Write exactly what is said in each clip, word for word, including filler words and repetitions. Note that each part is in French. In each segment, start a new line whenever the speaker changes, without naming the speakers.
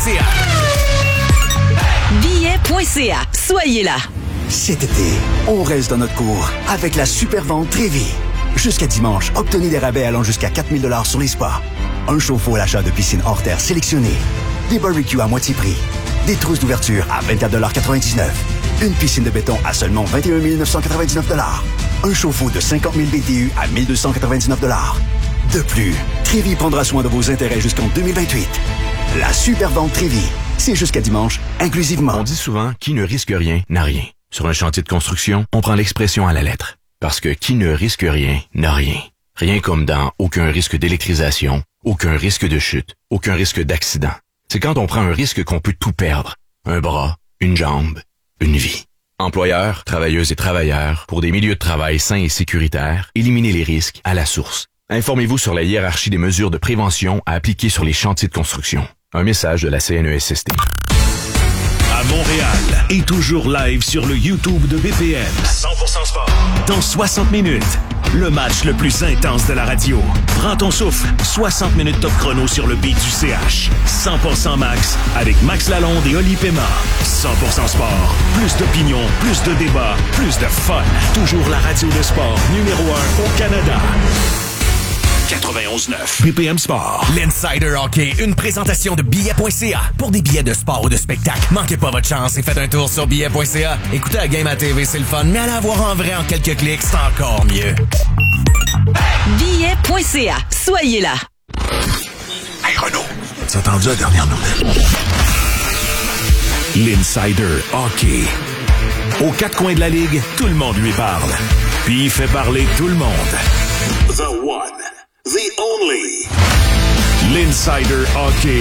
C A.
Billets point C A. Soyez là.
Cet été, on reste dans notre cour avec la super vente Trévis. Jusqu'à dimanche, obtenez des rabais allant jusqu'à quatre mille dollars sur les spas. Un chauffe-eau à l'achat de piscine hors terre sélectionnée. Des barbecues à moitié prix. Des trousses d'ouverture à vingt-quatre dollars quatre-vingt-dix-neuf. Une piscine de béton à seulement vingt et un mille neuf cent quatre-vingt-dix-neuf dollars. Un chauffe-eau de cinquante mille B T U à mille deux cent quatre-vingt-dix-neuf dollars. De plus, Trévis prendra soin de vos intérêts jusqu'en deux mille vingt-huit. La super vente Trévis, c'est jusqu'à dimanche, inclusivement.
On dit souvent, qui ne risque rien n'a rien. Sur un chantier de construction, on prend l'expression à la lettre. Parce que qui ne risque rien n'a rien. Rien comme dans aucun risque d'électrisation, aucun risque de chute, aucun risque d'accident. C'est quand on prend un risque qu'on peut tout perdre. Un bras, une jambe, une vie. Employeurs, travailleuses et travailleurs, pour des milieux de travail sains et sécuritaires, éliminez les risques à la source. Informez-vous sur la hiérarchie des mesures de prévention à appliquer sur les chantiers de construction. Un message de la C N E S S T.
À Montréal et toujours live sur le YouTube de B P M. cent pour cent sport. Dans soixante minutes, le match le plus intense de la radio. Prends ton souffle. soixante minutes top chrono sur le beat du C H. cent pour cent Max avec Max Lalonde et Oli Pema. cent pour cent sport. Plus d'opinion, plus de débats, plus de fun. Toujours la radio de sport numéro un au Canada. quatre-vingt-onze neuf B P M Sport.
L'Insider Hockey, une présentation de billets point C A. Pour des billets de sport ou de spectacle, manquez pas votre chance et faites un tour sur billets point C A. Écoutez la game à T V, c'est le fun, mais allez la voir en vrai en quelques clics, c'est encore mieux.
Billets point C A. Soyez là.
Hey Renaud, t'as entendu la dernière nouvelle? L'Insider Hockey. Aux quatre coins de la ligue, tout le monde lui parle. Puis il fait parler tout le monde. The one. The only. L'Insider Hockey.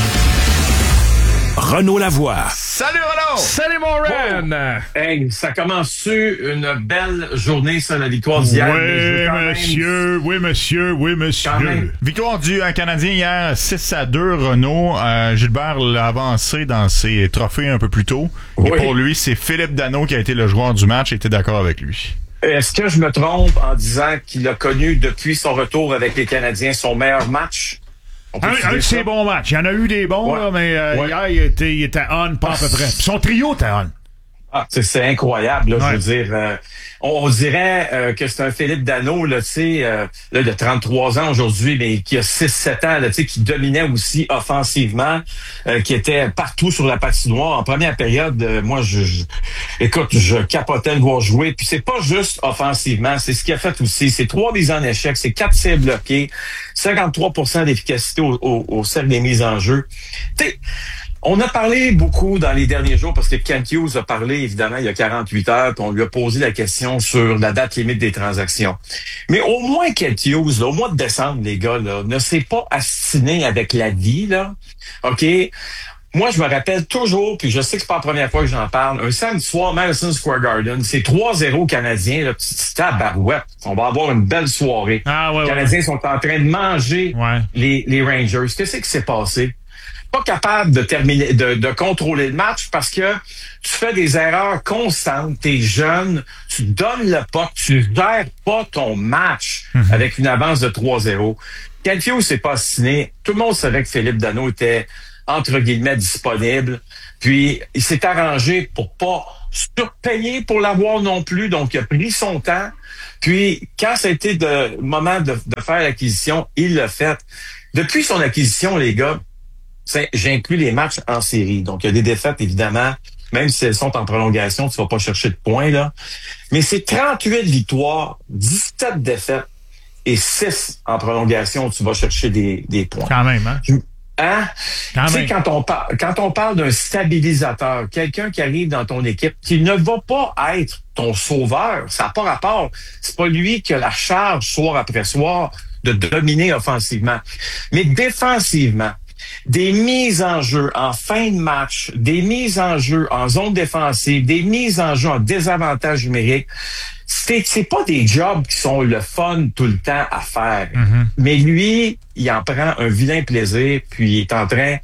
Renaud Lavoie.
Salut Renaud! Salut mon Ren!
Oh. Hey, ça commence-tu une belle journée, ça, la victoire d'hier?
Oui, monsieur, même... oui, monsieur, oui, monsieur. Victoire du euh, Canadien hier, six à deux, Renaud. Euh, Gilbert l'a avancé dans ses trophées un peu plus tôt. Oui. Et pour lui, c'est Philippe Danault qui a été le joueur du match et était d'accord avec lui.
Est-ce que je me trompe en disant qu'il a connu depuis son retour avec les Canadiens son meilleur match?
Un, un de ses bons matchs. Il y en a eu des bons, ouais. là, mais euh, ouais. hier, il était, il était on, pas à peu près. Puis son trio était on.
Ah, c'est, c'est incroyable, là, ouais. je veux dire. Euh, on, on dirait euh, que c'est un Philippe Danault, là, tu sais, euh, là, de trente-trois ans aujourd'hui, mais qui a six sept ans, là, tu sais, qui dominait aussi offensivement, euh, qui était partout sur la patinoire. En première période, euh, moi, je, je, écoute, je capotais le voir jouer. Puis c'est pas juste offensivement, c'est ce qu'il a fait aussi. C'est trois mises en échec, c'est quatre tirs bloqués, cinquante-trois pour cent d'efficacité au, au, au cercle des mises en jeu. Tu sais, on a parlé beaucoup dans les derniers jours parce que Kent Hughes a parlé, évidemment, il y a quarante-huit heures, puis on lui a posé la question sur la date limite des transactions. Mais au moins Kent Hughes, là, au mois de décembre, les gars, là, ne s'est pas astiné avec la vie, là. OK? Moi, je me rappelle toujours, puis je sais que c'est pas la première fois que j'en parle, un samedi soir, Madison Square Garden, c'est trois zéro Canadiens, là, petit tabarouette. On va avoir une belle soirée.
Ah, ouais,
les Canadiens
ouais.
sont en train de manger
ouais.
les, les Rangers. Qu'est-ce qui s'est passé? Pas capable de terminer, de, de contrôler le match parce que tu fais des erreurs constantes, t'es jeune, tu donnes le puck, tu gères pas ton match mm-hmm. avec une avance de trois zéro. Kent Hughes s'est pas signé. Tout le monde savait que Philippe Danault était, entre guillemets, disponible. Puis, il s'est arrangé pour pas surpayer pour l'avoir non plus. Donc, il a pris son temps. Puis, quand ça a été le moment de, de faire l'acquisition, il l'a fait. Depuis son acquisition, les gars, c'est, j'inclus les matchs en série. Donc, il y a des défaites, évidemment. Même si elles sont en prolongation, tu vas pas chercher de points, là. Mais c'est trente-huit victoires, dix-sept défaites et six en prolongation, tu vas chercher des, des points.
Quand même, hein?
Hein?
Quand
tu sais,
même.
quand on, par- quand on parle d'un stabilisateur, quelqu'un qui arrive dans ton équipe, qui ne va pas être ton sauveur, ça n'a pas rapport. C'est pas lui qui a la charge, soir après soir, de dominer offensivement. Mais défensivement, des mises en jeu en fin de match, des mises en jeu en zone défensive, des mises en jeu en désavantage numérique, c'est, c'est pas des jobs qui sont le fun tout le temps à faire. Mm-hmm. Mais lui, il en prend un vilain plaisir, puis il est en train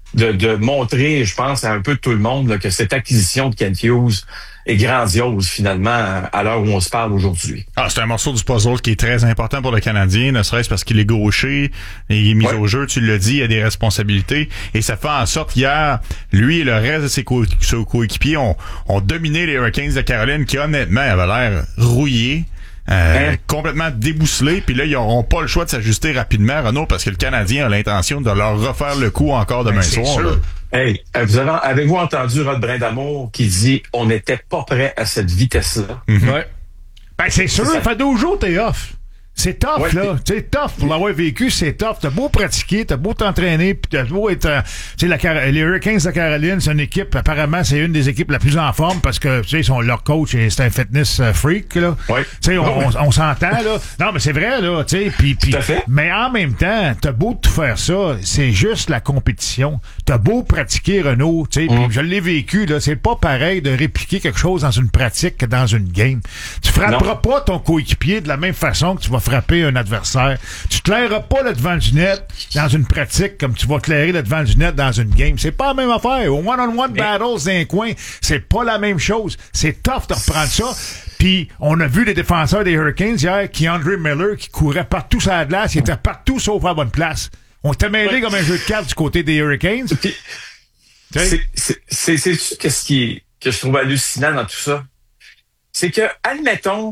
de, de montrer, je pense, à un peu tout le monde là, que cette acquisition de Kent Hughes est grandiose, finalement, à l'heure où on se parle aujourd'hui.
Ah, c'est un morceau du puzzle qui est très important pour le Canadien, ne serait-ce parce qu'il est gaucher, il est mis ouais. au jeu, tu l'as dit, il a des responsabilités, et ça fait en sorte qu'hier, lui et le reste de ses, co- ses coéquipiers ont, ont dominé les Hurricanes de Caroline, qui honnêtement avaient l'air rouillés. Euh, hein? Complètement débousselés, puis là ils n'auront pas le choix de s'ajuster rapidement, Renaud, parce que le Canadien a l'intention de leur refaire le coup encore demain ben, soir.
Hey, vous avez, avez-vous entendu Rod Brindamour qui dit on n'était pas prêt à cette vitesse-là?
Mm-hmm. Ouais. Ben c'est sûr, ça fait deux jours t'es off. C'est tough, ouais, là. C'est tough pour l'avoir vécu, c'est tough. T'as beau pratiquer, t'as beau t'entraîner, puis t'as beau être... Euh, tu sais, la Car- les Hurricanes de Caroline, c'est une équipe, apparemment, c'est une des équipes la plus en forme parce que, tu sais, son, leur coach, c'est un fitness freak, là.
Ouais.
Tu sais, on, on, on s'entend, là. Non, mais c'est vrai, là, tu sais, puis... Tout à fait. Mais en même temps, t'as beau tout faire ça, c'est juste la compétition. T'as beau pratiquer, Renaud, tu sais, mm. puis je l'ai vécu, là, c'est pas pareil de répliquer quelque chose dans une pratique que dans une game. Tu frapperas non. pas ton coéquipier de la même façon que tu vas frapper un adversaire. Tu claireras pas le devant du net dans une pratique comme tu vas clairer le devant du net dans une game. C'est pas la même affaire. Au one-on-one battles dans un coin, c'est pas la même chose. C'est tough de reprendre ça. Puis, on a vu les défenseurs des Hurricanes hier, qui Andre Miller, qui courait partout sur la glace, il était partout sauf à la bonne place. On était mêlé ouais. comme un jeu de cartes du côté des Hurricanes.
Puis, c'est, c'est, c'est, c'est qu'est-ce qui est, que je trouve hallucinant dans tout ça? C'est que, admettons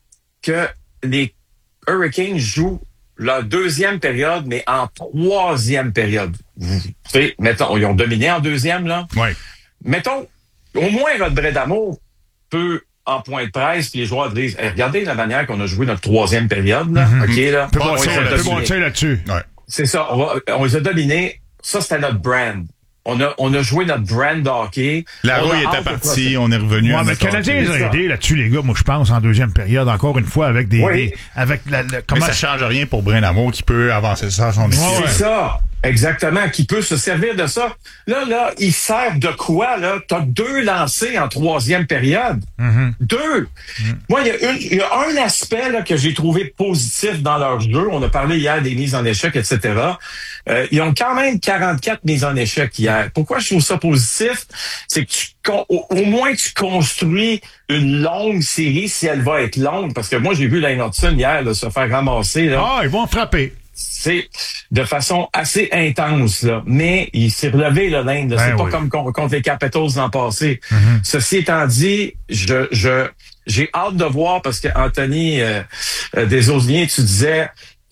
que les Hurricanes jouent leur deuxième période, mais en troisième période. Vous savez, mettons, ils ont dominé en deuxième, là.
Oui.
Mettons, au moins, votre Brindamour peut, en point de presse, puis les joueurs disent, hey, regardez la manière qu'on a joué notre troisième période, là.
Mm-hmm.
OK, là.
Peut monter là-dessus.
Ouais. C'est ça. On, va, on les a dominés. Ça, c'était notre brand. On a, on a joué notre brand hockey.
La rouille était partie, on est revenu.
Ouais, mais le Canadien les a aidés là-dessus, les gars, moi, je pense, en deuxième période, encore une fois, avec des...
Oui.
des avec la, la, comment...
Mais ça change rien pour Brindamour qui peut avancer ça à son équipe.
C'est ça. Exactement, qui peut se servir de ça. Là, là, il sert de quoi, là? T'as deux lancés en troisième période.
Mm-hmm.
Deux! Mm-hmm. Moi, il y a une, il y a un aspect, là, que j'ai trouvé positif dans leur jeu. On a parlé hier des mises en échec, et cetera. Euh, ils ont quand même quarante-quatre mises en échec hier. Pourquoi je trouve ça positif? C'est que tu, au, au moins, tu construis une longue série si elle va être longue. Parce que moi, j'ai vu Lane Hudson hier, là, se faire ramasser, là.
Ah, ils vont frapper.
C'est de façon assez intense, là. Mais il s'est relevé, le Lane. Ben c'est oui. pas comme contre les Capitals l'an passé. Mm-hmm. Ceci étant dit, je, je, j'ai hâte de voir parce que Anthony euh, euh, Desosliers, tu disais,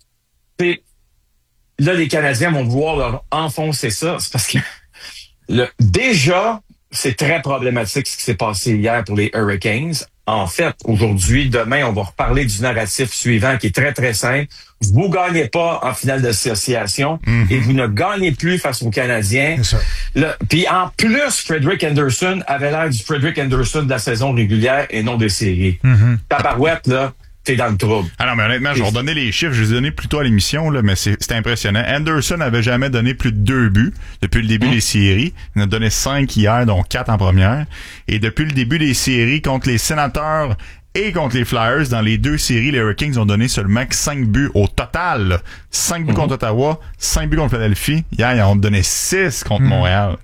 là, les Canadiens vont vouloir leur enfoncer ça. C'est parce que le, déjà, c'est très problématique ce qui s'est passé hier pour les Hurricanes. En fait, aujourd'hui, demain, on va reparler du narratif suivant qui est très, très simple. Vous gagnez pas en finale d'association mm-hmm. et vous ne gagnez plus face aux Canadiens. Puis en plus, Frederick Anderson avait l'air du Frederick Anderson de la saison régulière et non des séries.
Mm-hmm.
Tabarouette, là, t'es dans le trouble.
Ah non, mais honnêtement, je vais redonner les chiffres. Je les ai donnés plus tôt à l'émission, là, mais c'est, c'est impressionnant. Anderson n'avait jamais donné plus de deux buts depuis le début mmh. des séries. Il en a donné cinq hier, dont quatre en première. Et depuis le début des séries, contre les Sénateurs et contre les Flyers, dans les deux séries, les Hurricanes ont donné seulement cinq buts au total. Là. cinq buts mmh. contre Ottawa, cinq buts contre Philadelphie. Hier, ils ont donné six contre mmh. Montréal.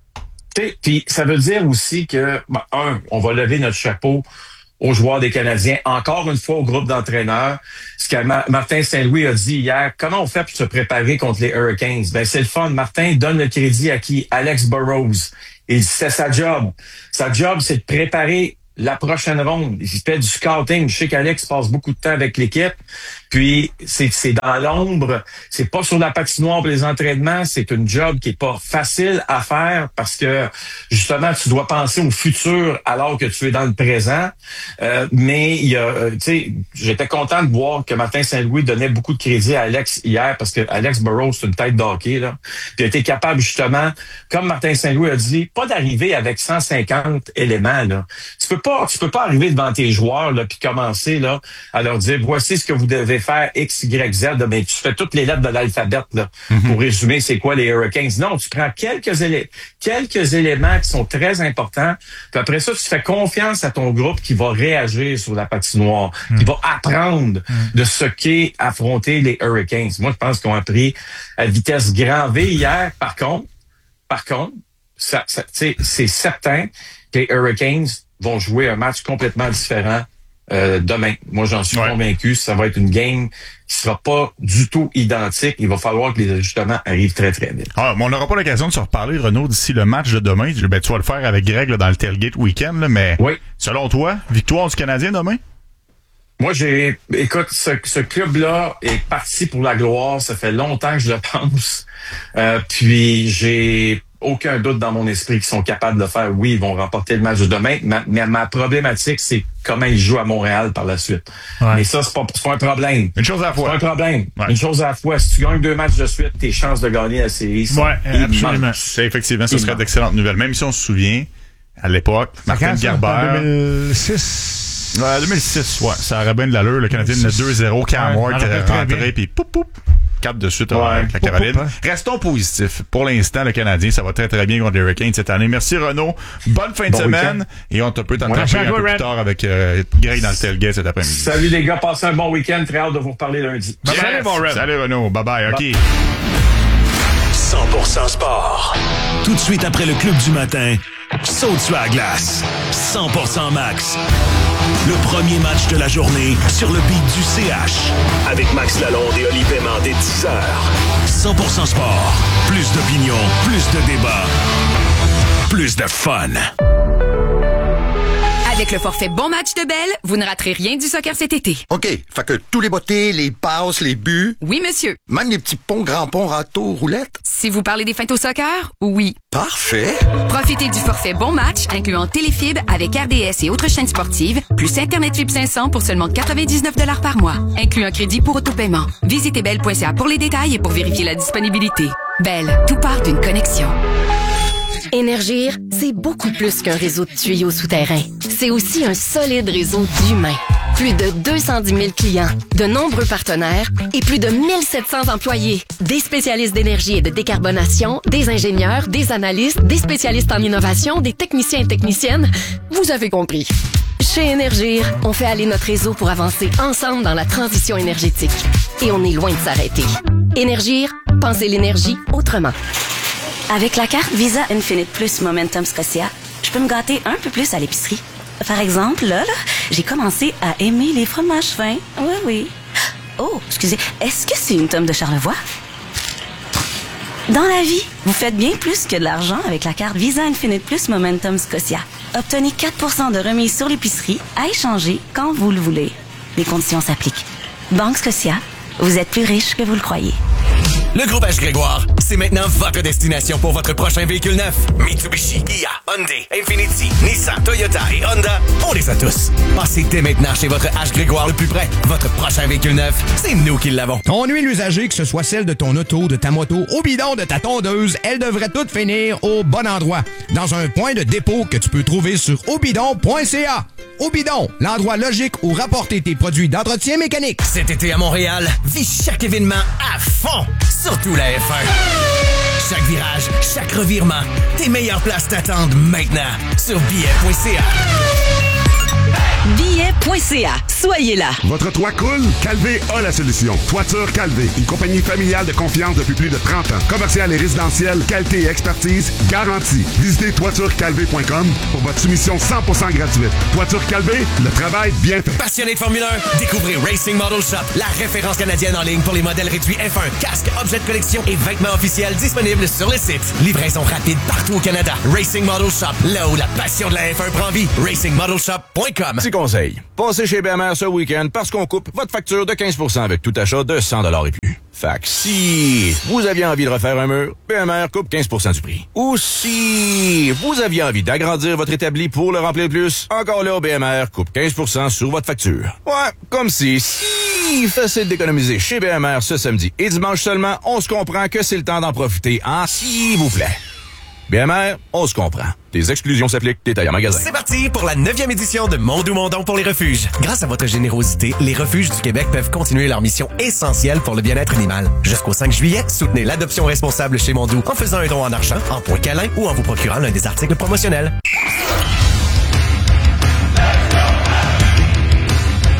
Puis ça veut dire aussi que, ben, un, on va lever notre chapeau aux joueurs des Canadiens, encore une fois au groupe d'entraîneurs. Ce que Ma- Martin Saint-Louis a dit hier, comment on fait pour se préparer contre les Hurricanes? Ben, c'est le fun. Martin donne le crédit à qui? Alex Burrows. Il c'est sa job. Sa job, c'est de préparer la prochaine ronde. Il fait du scouting. Je sais qu'Alex passe beaucoup de temps avec l'équipe. Puis, c'est, c'est dans l'ombre. C'est pas sur la patinoire pour les entraînements. C'est une job qui est pas facile à faire parce que, justement, tu dois penser au futur alors que tu es dans le présent. Euh, mais, il y a, euh, tu sais, j'étais content de voir que Martin Saint-Louis donnait beaucoup de crédit à Alex hier parce que Alex Burrows, c'est une tête d'hockey, là. Puis, il a été capable, justement, comme Martin Saint-Louis a dit, pas d'arriver avec cent cinquante éléments, là. Tu peux pas, tu peux pas arriver devant tes joueurs, là, puis commencer, là, à leur dire, voici ce que vous devez faire X, Y, Z, là, ben, tu fais toutes les lettres de l'alphabet là, mm-hmm. pour résumer c'est quoi les Hurricanes. Non, tu prends quelques, élé- quelques éléments qui sont très importants, puis après ça, tu fais confiance à ton groupe qui va réagir sur la patinoire, mm-hmm. qui va apprendre mm-hmm. de ce qu'est affronter les Hurricanes. Moi, je pense qu'ils ont appris à vitesse grand V hier, par contre. par contre, ça, ça, c'est certain que les Hurricanes vont jouer un match complètement différent euh, demain. Moi, j'en suis ouais. convaincu. Ça va être une game qui sera pas du tout identique. Il va falloir que les ajustements arrivent très, très vite.
Ah, on n'aura pas l'occasion de se reparler, Renaud, d'ici le match de demain. Ben, tu vas le faire avec Greg là, dans le Tailgate Weekend, là, mais oui. Selon toi, victoire du Canadien demain?
Moi, j'ai... Écoute, ce, ce club-là est parti pour la gloire. Ça fait longtemps que je le pense. Euh, puis, j'ai aucun doute dans mon esprit qu'ils sont capables de le faire. Oui, ils vont remporter le match de demain. Ma, mais ma problématique, c'est comment ils jouent à Montréal par la suite. Ouais. Mais ça, c'est pas, c'est pas un problème.
Une chose à la fois.
C'est pas un problème.
Ouais.
Une chose à la fois. Si tu gagnes deux matchs de suite, tes chances de gagner la série sont
ouais, absolument. C'est effectivement, ce serait d'excellentes nouvelles. Même si on se souvient, à l'époque, Martin Gerber...
deux mille six
Ouais, deux mille six, ouais. Ça aurait bien de l'allure. Le Canadien a deux zéro, Cam Ward qui est rentré, puis poup, poup. Quatre de suite ouais. avec la Caroline. Poup, poup, hein. Restons positifs. Pour l'instant, le Canadien, ça va très très bien contre les Hurricanes cette année. Merci Renaud. Bonne fin de bon semaine. Week-end. Et on te peut t'entendre ouais, un peu plus tard avec euh, Greg dans le tailgate cet après-midi.
Salut les gars, passez un bon week-end. Très hâte de vous reparler lundi.
Yes. Salut, bon Salut Renaud. Bye bye. OK.
cent pour cent sport. Tout de suite après le club du matin, saute sur la glace. cent pour cent max. Le premier match de la journée sur le beat du C H. Avec Max Lalonde et Oli Paiement dès dix heures. cent pour cent sport. Plus d'opinion, plus de débat, plus de fun.
Avec le forfait Bon Match de Bell, vous ne raterez rien du soccer cet été.
OK. Fait que tous les bottées, les passes, les buts.
Oui, monsieur.
Même les petits ponts, grands ponts, râteaux, roulettes.
Si vous parlez des feintes au soccer, oui.
Parfait.
Profitez du forfait Bon Match, incluant téléfibre avec R D S et autres chaînes sportives, plus Internet Fibre cinq cents pour seulement quatre-vingt-dix-neuf dollars par mois. Inclut un crédit pour autopaiement. Visitez bell point c a pour les détails et pour vérifier la disponibilité. Bell, tout part d'une connexion.
Énergir, c'est beaucoup plus qu'un réseau de tuyaux souterrains. C'est aussi un solide réseau d'humains. Plus de deux cent dix mille clients, de nombreux partenaires et plus de mille sept cents employés. Des spécialistes d'énergie et de décarbonation, des ingénieurs, des analystes, des spécialistes en innovation, des techniciens et techniciennes. Vous avez compris. Chez Énergir, on fait aller notre réseau pour avancer ensemble dans la transition énergétique. Et on est loin de s'arrêter. Énergir, pensez l'énergie autrement.
Avec la carte Visa Infinite Plus Momentum Scotia, je peux me gâter un peu plus à l'épicerie. Par exemple, là, là j'ai commencé à aimer les fromages fins. Oui, oui. Oh, excusez, est-ce que c'est une tome de Charlevoix? Dans la vie, vous faites bien plus que de l'argent avec la carte Visa Infinite Plus Momentum Scotia. Obtenez quatre pour cent de remise sur l'épicerie à échanger quand vous le voulez. Les conditions s'appliquent. Banque Scotia, vous êtes plus riche que vous le croyez.
Le groupe H. Grégoire, c'est maintenant votre destination pour votre prochain véhicule neuf. Mitsubishi, Kia, Hyundai, Infiniti, Nissan, Toyota et Honda, on les a tous. Passez dès maintenant chez votre H. Grégoire le plus près. Votre prochain véhicule neuf, c'est nous qui l'avons.
Ton huile usagée, que ce soit celle de ton auto, de ta moto, au bidon de ta tondeuse, elle devrait toute finir au bon endroit. Dans un point de dépôt que tu peux trouver sur obidon point c a. Obidon, l'endroit logique où rapporter tes produits d'entretien mécanique.
Cet été à Montréal, vis chaque événement à fond. Surtout la F un. Chaque virage, chaque revirement, tes meilleures places t'attendent maintenant sur billet point c a.
billet point c a. Soyez là.
Votre toit coule? Calvé a la solution. Toiture Calvé, une compagnie familiale de confiance depuis plus de trente ans. Commercial et résidentiel, qualité et expertise garantie. Visitez toiture calvé point com pour votre soumission cent pour cent gratuite. Toiture Calvé, le travail bien fait.
Passionné de Formule un? Découvrez Racing Model Shop, la référence canadienne en ligne pour les modèles réduits F un, casques, objets de collection et vêtements officiels disponibles sur le site. Livraison rapide partout au Canada. Racing Model Shop, là où la passion de la F un prend vie. racing model shop point com.
Petit conseil. Passez chez B M R ce week-end parce qu'on coupe votre facture de quinze pour cent avec tout achat de cent dollars et plus. Fait que si vous aviez envie de refaire un mur, B M R coupe quinze pour cent du prix. Ou si vous aviez envie d'agrandir votre établi pour le remplir plus, encore là, B M R coupe quinze pour cent sur votre facture. Ouais, comme si, si facile d'économiser chez B M R ce samedi et dimanche seulement, on se comprend que c'est le temps d'en profiter, hein, s'il vous plaît. B M R, on se comprend. Des exclusions s'appliquent, détails en magasin.
C'est parti pour la neuvième édition de Mondou Mondon pour les refuges. Grâce à votre générosité, les refuges du Québec peuvent continuer leur mission essentielle pour le bien-être animal. Jusqu'au cinq juillet, soutenez l'adoption responsable chez Mondou en faisant un don en argent, en points câlins ou en vous procurant l'un des articles promotionnels.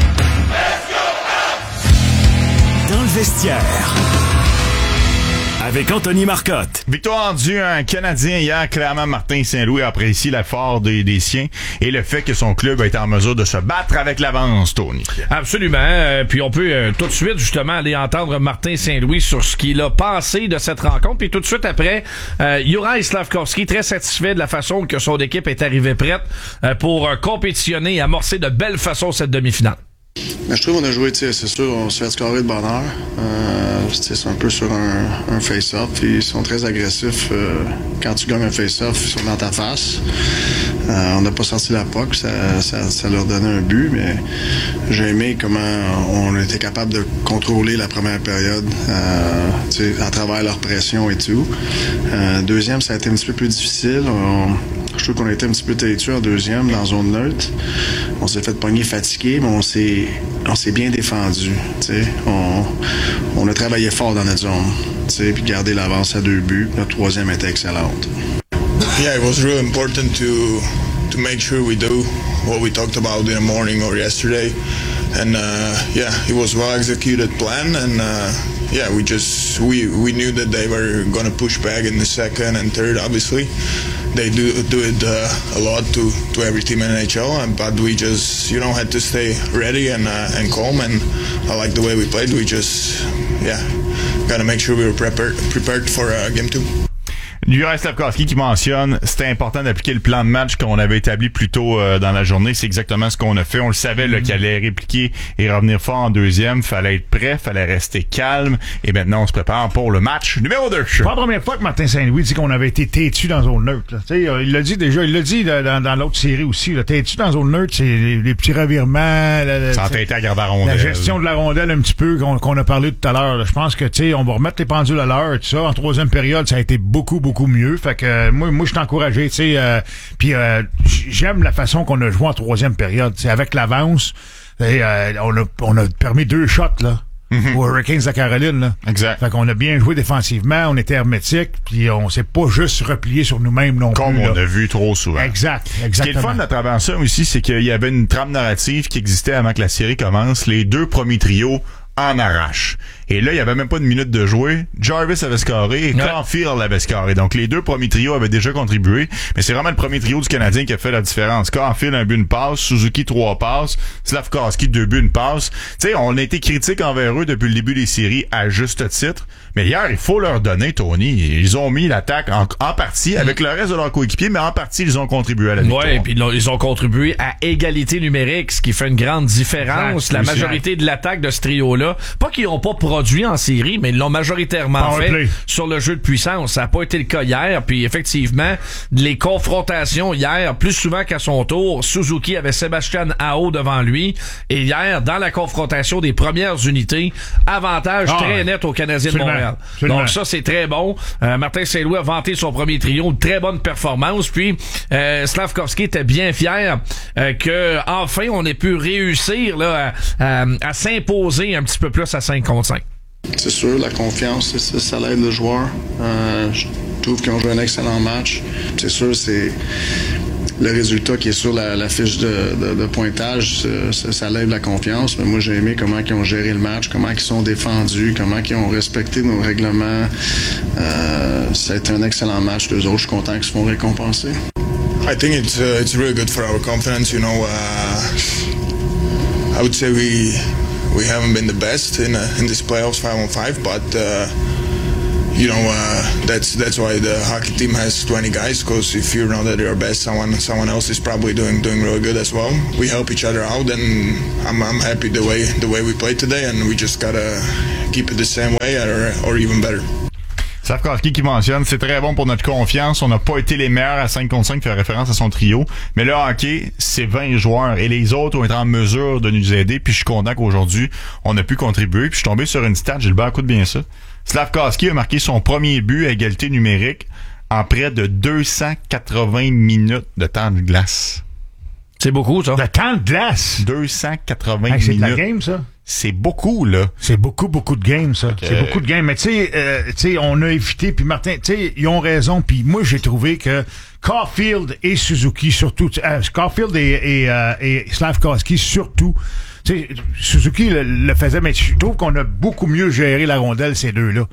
Dans le vestiaire. avec Anthony Marcotte.
Victoire due à un Canadien hier, clairement Martin Saint-Louis a apprécié l'effort des, des siens et le fait que son club a été en mesure de se battre avec l'avance, Tony.
Absolument. Euh, puis on peut euh, tout de suite justement aller entendre Martin Saint-Louis sur ce qu'il a pensé de cette rencontre. Puis tout de suite après, euh, Juraj Slafkovský, très satisfait de la façon que son équipe est arrivée prête euh, pour euh, compétitionner et amorcer de belle façon cette demi-finale.
Ben, je trouve qu'on a joué, c'est sûr, on se fait scorer de bonne heure. Euh, c'est un peu sur un, un face-off. Ils sont très agressifs. Euh, quand tu gagnes un face-off, ils sont dans ta face. Euh, on n'a pas sorti la puck, ça, ça, ça leur donnait un but, mais j'ai aimé comment on était capable de contrôler la première période euh, à travers leur pression et tout. Euh, deuxième, ça a été un petit peu plus difficile. On, je trouve qu'on a été un petit peu têtu en deuxième, dans zone neutre. On s'est fait pogner fatigué, mais on s'est, on s'est bien défendu. On, on a travaillé fort dans notre zone, puis gardé l'avance à deux buts. Notre troisième était excellente.
Yeah, it was really important to to make sure we do what we talked about in the morning or yesterday, and uh, yeah, it was well executed plan, and uh, yeah, we just we we knew that they were going to push back in the second and third. Obviously, they do do it uh, a lot to to every team in N H L, and, but we just you know had to stay ready and uh, and calm, and I like the way we played. We just yeah, got to make sure we were prepared prepared for uh, game two.
Juraj Slafkovský qui mentionne c'était important d'appliquer le plan de match qu'on avait établi plus tôt euh, dans la journée. C'est exactement ce qu'on a fait. On le savait là, qu'il allait répliquer et revenir fort en deuxième. Fallait être prêt, fallait rester calme. Et maintenant, on se prépare pour le match numéro deux.
C'est pas la première fois que Martin Saint-Louis dit qu'on avait été têtu dans zone neutre. T'sais, il l'a dit déjà, il l'a dit dans, dans l'autre série aussi. Là, têtu dans zone neutre, c'est les, les petits revirements.
Ça a été à garder la rondelle.
La gestion de la rondelle un petit peu qu'on, qu'on a parlé tout à l'heure. Là. Je pense que tu sais, on va remettre les pendules à l'heure. Tout ça. En troisième période, ça a été beaucoup, beaucoup mieux. Fait que Euh, moi, moi, je suis encouragé, tu sais. Euh, Puis euh, j'aime la façon qu'on a joué en troisième période. C'est avec l'avance, et, euh, on a on a permis deux shots là. Mm-hmm. Aux Hurricanes de Caroline, là.
Exact.
Fait qu'on a bien joué défensivement, on était hermétique, puis on s'est pas juste replié sur nous-mêmes non
Comme
plus.
Comme on
là.
a vu trop souvent.
Exact, exactement.
Ce qui est le fun à travers ça aussi, c'est qu'il y avait une trame narrative qui existait avant que la série commence. Les deux premiers trios en arrache. Et là, il y avait même pas une minute de jouer. Jarvis avait scoré et ouais. Caulfield avait scoré. Donc, les deux premiers trios avaient déjà contribué. Mais c'est vraiment le premier trio du Canadien qui a fait la différence. Caulfield, un but, une passe. Suzuki, trois passes. Slafkovský, deux buts, une passe. Tu sais, on a été critique envers eux depuis le début des séries à juste titre. Mais hier, il faut leur donner, Tony. Ils ont mis l'attaque en, en partie avec mm. le reste de leurs coéquipiers, mais en partie, ils ont contribué à la victoire.
Ouais, puis ils ont contribué à égalité numérique, ce qui fait une grande différence. Exact, la majorité de l'attaque de ce trio-là, pas qu'ils n'ont pas produit en série, mais ils l'ont majoritairement Power fait play. Sur le jeu de puissance. Ça n'a pas été le cas hier. Puis effectivement, les confrontations hier, plus souvent qu'à son tour, Suzuki avait Sébastien Aho devant lui. Et hier, dans la confrontation des premières unités, avantage ah, très net aux Canadiens de Montréal. Absolument. Donc ça, c'est très bon. Euh, Martin Saint-Louis a vanté son premier trio, une très bonne performance. Puis euh, Slafkovský était bien fier euh, que enfin on ait pu réussir là, à, à, à s'imposer un petit peu plus à cinq contre cinq.
C'est sûr, la confiance, ça, ça l'aide le joueur. Euh, je trouve qu'ils ont joué un excellent match. C'est sûr, c'est le résultat qui est sur la, la fiche de, de, de pointage, ça, ça lève la confiance. Mais moi, j'ai aimé comment ils ont géré le match, comment ils sont défendus, comment ils ont respecté nos règlements. Euh, ça a été un excellent match. Les autres, je suis content qu'ils se font récompenser.
I think it's uh, it's really good for our confidence. You know, uh, I would say we. We haven't been the best in uh, in this playoffs five on five, but uh, you know uh, that's that's why the hockey team has twenty guys. Because if you're not at your best, someone someone else is probably doing doing really good as well. We help each other out, and I'm I'm happy the way the way we played today, and we just gotta keep it the same way or or even better.
Slafkovský qui mentionne, c'est très bon pour notre confiance. On n'a pas été les meilleurs à cinq contre cinq, fait référence à son trio. Mais le hockey, c'est vingt joueurs et les autres ont été en mesure de nous aider. Puis je suis content qu'aujourd'hui, on a pu contribuer. Puis je suis tombé sur une stat, Gilbert, écoute bien ça. Slafkovský a marqué son premier but à égalité numérique en près de deux cent quatre-vingts minutes de temps de glace.
C'est beaucoup, ça.
Le temps de glace?
deux cent quatre-vingts
hey, c'est
minutes.
C'est de la game, ça?
C'est beaucoup, là.
C'est beaucoup, beaucoup de games, ça.
Okay.
C'est beaucoup de games. Mais tu sais, euh, tu sais, on a évité, puis Martin, tu sais, ils ont raison. Puis moi, j'ai trouvé que Caulfield et Suzuki, surtout, euh, Caulfield et, et, euh, et Slafkovský, surtout, tu sais, Suzuki le, le faisait, mais je trouve qu'on a beaucoup mieux géré la rondelle, ces deux-là.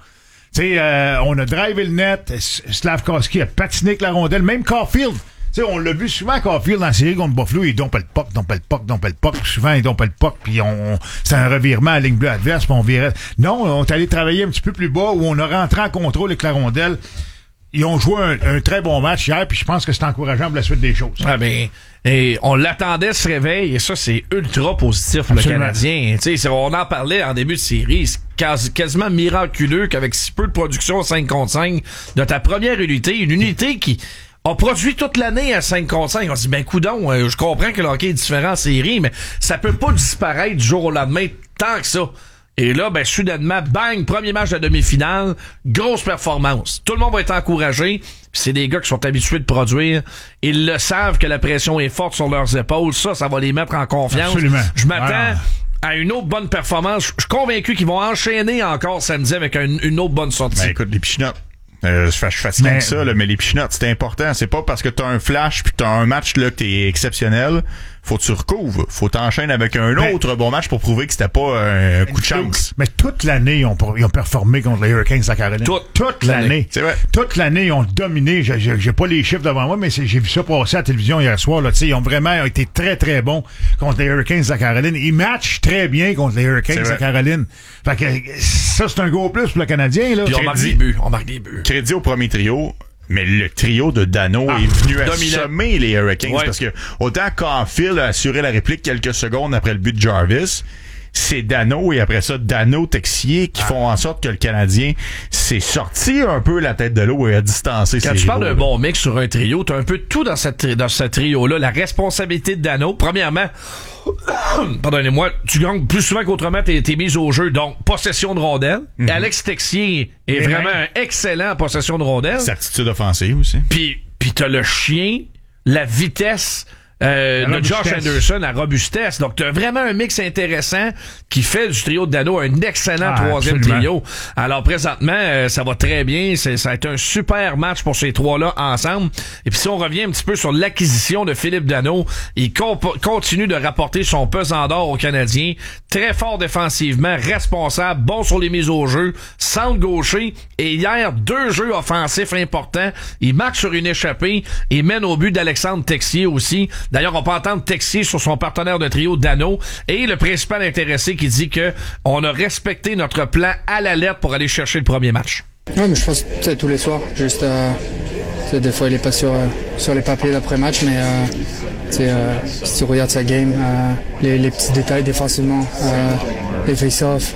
Tu sais, euh, on a drivé le net, Slavkovski a patiné avec la rondelle, même Caulfield. Tu sais, on l'a vu souvent, Caulfield, dans la série contre Buffalo, il dompe le puck, dompe le puck, dompe le puck. Souvent, il dompe le puck, puis on, on, c'est un revirement à la ligne bleue adverse, puis on virait. Non, on est allé travailler un petit peu plus bas, où on a rentré en contrôle avec la rondelle. Ils ont joué un, un très bon match hier, puis je pense que c'est encourageant pour la suite des choses.
Ah ben, et on l'attendait ce réveil, et ça, c'est ultra positif pour
Absolument.
le Canadien. Tu sais, on en parlait en début de série, c'est quasi, quasiment miraculeux qu'avec si peu de production cinq contre cinq de ta première unité, une unité qui a produit toute l'année à cinq contre cinq. On se dit, ben coudonc, euh, je comprends que le hockey est différent en série, mais ça peut pas disparaître du jour au lendemain tant que ça. Et là, ben, soudainement, bang, premier match de la demi-finale, grosse performance. Tout le monde va être encouragé. C'est des gars qui sont habitués de produire. Ils le savent que la pression est forte sur leurs épaules. Ça, ça va les mettre en confiance.
Absolument.
Je m'attends
Voilà.
à une autre bonne performance. Je suis convaincu qu'ils vont enchaîner encore samedi avec un, une autre bonne sortie.
Ben, écoute, les pichenottes. Euh, je suis fatigué avec ça, là, mais les pichenottes, c'est important. C'est pas parce que t'as un flash puis t'as un match là que t'es exceptionnel. Faut que tu recouvres. Faut t'enchaîner avec un
mais,
autre bon match pour prouver que c'était pas un coup de chance.
Mais toute l'année, ils ont, ils ont performé contre les Hurricanes de la Caroline.
Toute,
toute l'année.
C'est vrai.
Toute l'année, ils ont dominé. J'ai, j'ai, j'ai pas les chiffres devant moi, mais c'est, j'ai vu ça passer à la télévision hier soir. Là, ils ont vraiment été très, très bons contre les Hurricanes de la Caroline. Ils matchent très bien contre les Hurricanes de la Caroline. Fait que ça, c'est un gros plus pour le Canadien. Là.
Puis on marque des buts. On marque des buts.
Crédit au premier trio. Mais le trio de Dano ah, est venu assommer les Hurricanes ouais. parce que autant Caulfield a assuré la réplique quelques secondes après le but de Jarvis, c'est Dano et après ça Dano Texier qui ah. font en sorte que le Canadien s'est sorti un peu la tête de l'eau et a distancé ses
Quand tu
rivaux,
parles d'un bon mix sur un trio, t'as un peu tout dans cette dans ce trio-là. La responsabilité de Dano, premièrement, pardonnez-moi, tu gagnes plus souvent qu'autrement tes, tes mises au jeu, donc possession de rondelle. Mm-hmm. Alex Texier est Et vraiment même. un excellent possession de rondelle.
Sa attitude offensive aussi.
Puis, puis t'as le chien, la vitesse euh, de Josh Anderson, la robustesse. Donc t'as vraiment un mix intéressant qui fait du trio de Dano un excellent ah, troisième absolument. trio. Alors présentement, euh, ça va très bien. C'est, ça a été un super match pour ces trois-là ensemble. Et puis si on revient un petit peu sur l'acquisition de Philippe Dano, il comp- continue de rapporter son pesant d'or aux Canadiens. Très fort défensivement, responsable, bon sur les mises au jeu, centre gaucher. Et hier, deux jeux offensifs importants. Il marque sur une échappée et mène au but d'Alexandre Texier aussi. D'ailleurs, on peut entendre Texier sur son partenaire de trio Dano et le principal intéressé qui dit que on a respecté notre plan à la lettre pour aller chercher le premier match.
Oui, mais je pense que c'est tous les soirs. Juste, euh, des fois, il est pas sur, euh, sur les papiers d'après-match, mais euh, euh, si tu regardes sa game, euh, les, les petits détails défensivement, euh, les face-offs,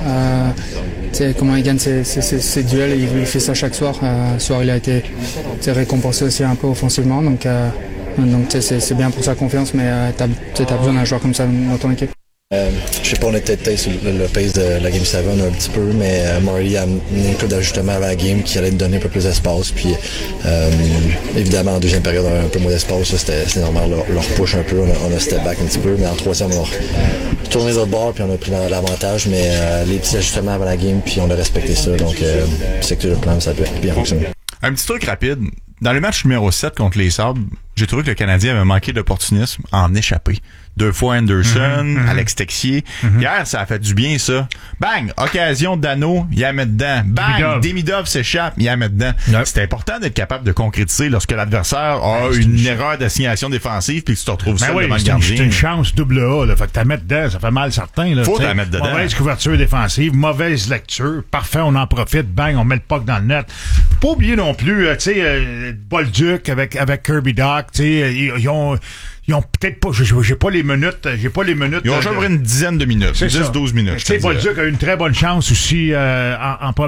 euh, comment il gagne ses, ses, ses, ses duels, il, il fait ça chaque soir. Euh, ce soir, il a été récompensé aussi un peu offensivement, donc, euh, donc c'est, c'est bien pour sa confiance, mais euh, t'as, t'as besoin d'un joueur comme ça dans ton équipe.
Euh, je sais pas, on était peut-être sur le, le pace de la Game sept un petit peu, mais euh, Morley a amené un peu d'ajustement à la game qui allait nous donner un peu plus d'espace. Puis euh, évidemment, en deuxième période, on a un peu moins d'espace. Ça, c'était, c'était normal, leur, leur push un peu. On a, on a step back un petit peu, mais en troisième, on a tourné de bord puis on a pris l'avantage. Mais euh, les petits ajustements avant la game, puis on a respecté ça. Donc, euh, c'est que le plan, ça a bien fonctionné.
Un petit truc rapide. Dans le match numéro sept contre les Sabres, j'ai trouvé que le Canadien avait manqué d'opportunisme en échappé. Deux fois Anderson, mm-hmm. Alex Texier. Mm-hmm. Hier, ça a fait du bien, ça. Bang! Occasion de Dano, il la met dedans. Bang! Demidov s'échappe, il la met dedans. Yep. C'est important d'être capable de concrétiser lorsque l'adversaire a ben, une, une erreur d'assignation défensive puis que tu te retrouves ben seul oui, devant le gardien.
C'est une chance double A, là. Fait que t'as mettre dedans, ça fait mal certain, là.
Faut la mettre dedans.
Mauvaise couverture défensive, mauvaise lecture. Parfait, on en profite. Bang, on met le puck dans le net. Pas oublier non plus, euh, tu sais, euh, Bolduc avec, avec Kirby Dach, tu sais, ils, ils ont, ils ont peut-être pas, j'ai, j'ai pas les minutes, j'ai pas les minutes.
Ils ont joué une dizaine de minutes, dix à douze minutes.
Tu sais, Bolduc a eu une très bonne chance aussi, euh, en, en